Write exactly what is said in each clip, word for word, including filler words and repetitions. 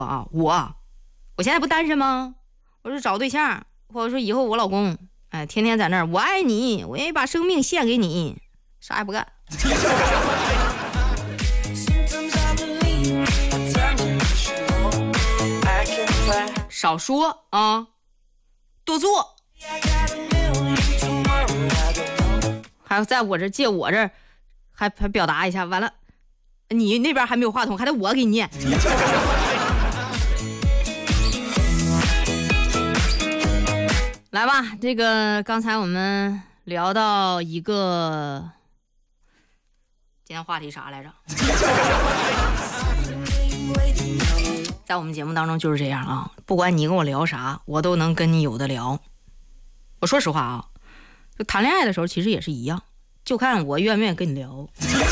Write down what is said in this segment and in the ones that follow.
啊，我我现在不单身吗？我说找对象，或者说以后我老公，哎，天天在那儿我爱你，我愿意把生命献给你，啥也不干。少说啊，多做。还有在我这借我这还还表达一下，完了，你那边还没有话筒，还得我给你念。来吧，这个刚才我们聊到一个，今天话题啥来着？在我们节目当中就是这样啊，不管你跟我聊啥，我都能跟你有的聊。我说实话啊，就谈恋爱的时候其实也是一样，就看我愿不愿意跟你聊。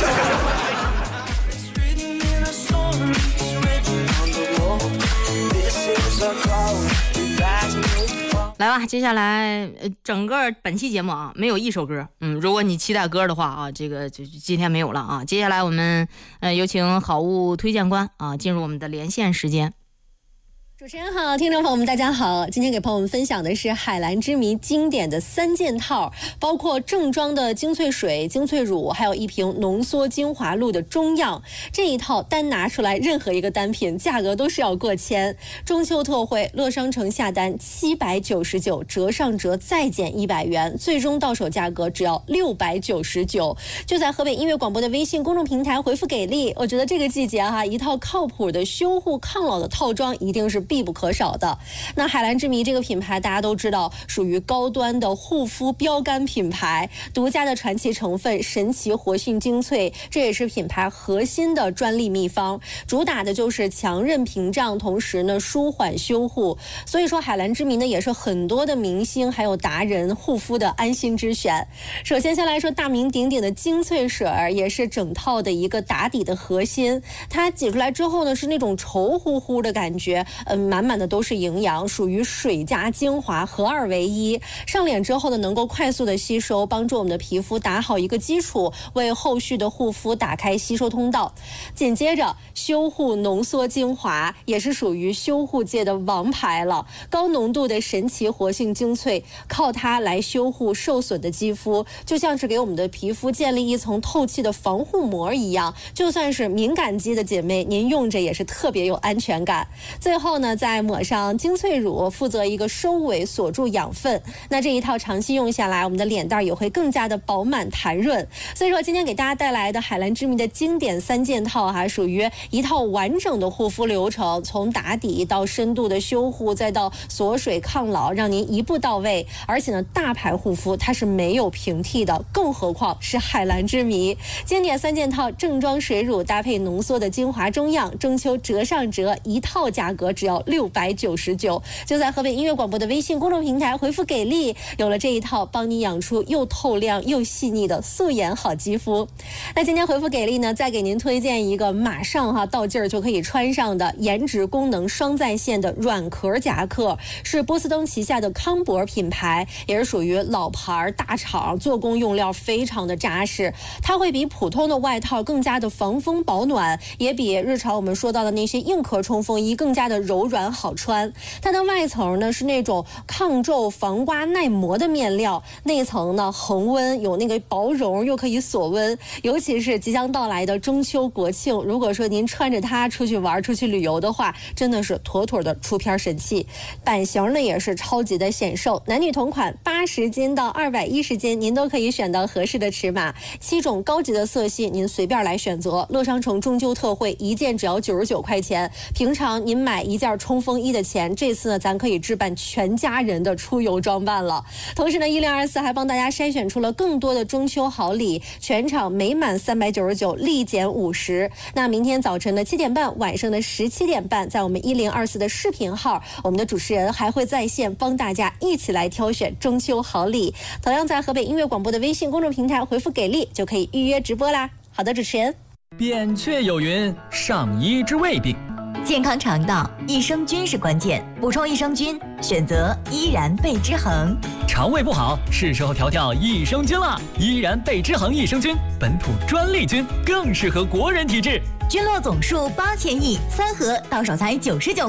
来吧，接下来呃，整个本期节目啊，没有一首歌。嗯，如果你期待歌的话啊，这个就今天没有了啊。接下来我们呃有请好物推荐官啊，进入我们的连线时间。 主持人好，听众朋友们大家好，今天给朋友们分享的是海蓝之谜经典的三件套，包括正装的精粹水、精粹乳，还有一瓶浓缩精华露的中样。这一套单拿出来任何一个单品价格都是要过千。中秋特惠，乐商城下单七百九十九，折上折再减一百元，最终到手价格只要六百九十九。就在河北音乐广播的微信公众平台回复给力，我觉得这个季节哈，一套靠谱的修护抗老的套装一定是必不可少的。那海蓝之谜这个品牌大家都知道，属于高端的护肤标杆品牌，独家的传奇成分神奇活性精粹，这也是品牌核心的专利秘方，主打的就是强韧屏障，同时呢舒缓修护。所以说海蓝之谜呢也是很多的明星还有达人护肤的安心之选。首先先来说大名鼎鼎的精粹水，也是整套的一个打底的核心，它挤出来之后呢是那种稠乎乎的感觉，嗯，满满的都是营养，属于水加精华合二为一。上脸之后呢，能够快速的吸收，帮助我们的皮肤打好一个基础，为后续的护肤打开吸收通道。紧接着修护浓缩精华也是属于修护界的王牌了，高浓度的神奇活性精粹，靠它来修护受损的肌肤，就像是给我们的皮肤建立一层透气的防护膜一样，就算是敏感肌的姐妹，您用着也是特别有安全感。最后呢，再抹上精粹乳，负责一个收尾锁住养分。那这一套长期用下来，我们的脸蛋也会更加的饱满弹润。所以说今天给大家带来的海蓝之谜的经典三件套哈，属于一套完整的护肤流程，从打底到深度的修护，再到锁水抗老，让您一步到位。而且呢，大牌护肤它是没有平替的，更何况是海蓝之谜经典三件套，正装水乳搭配浓缩的精华中样，中秋折上折，一套价格只要六百九十九。就在河北音乐广播的微信公众平台回复给力，有了这一套，帮你养出又透亮又细腻的素颜好肌肤。那今天回复给力呢，再给您推荐一个马上哈到劲儿就可以穿上的颜值功能双在线的软壳夹克，是波司登旗下的康博品牌，也是属于老牌大厂，做工用料非常的扎实。它会比普通的外套更加的防风保暖，也比日常我们说到的那些硬壳冲锋衣更加的柔软好穿。它的外层呢是那种抗皱防刮耐磨的面料，内层呢恒温，有那个薄绒又可以锁温。尤其是即将到来的中秋国庆，如果说您穿着它出去玩出去旅游的话，真的是妥妥的出片神器。版型呢也是超级的显瘦，男女同款，八十斤到二百一十斤您都可以选到合适的尺码，七种高级的色系您随便来选择。乐商城中秋特惠，一件只要九十九块钱，平常您买一件冲锋衣的钱，这次呢咱可以置办全家人的出游装扮了。同时呢一零二四还帮大家筛选出了更多的中秋好礼，全场每满三百九十九立减五十。那明天早晨的七点半，晚上的十七点半，在我们一零二四的视频号，我们的主持人还会在线帮大家一起来挑选中秋好礼。同样在河北音乐广播的微信公众平台回复给力，就可以预约直播啦。好的，主持人。 扁鹊有云，上医之未病， 健康肠道，益生菌是关键，补充益生菌，选择依然贝之恒。 肠胃不好，是时候调调益生菌了。依然贝之恒益生菌，本土专利菌，更适合国人体质。 菌落总数八千亿，三盒到手才九十九。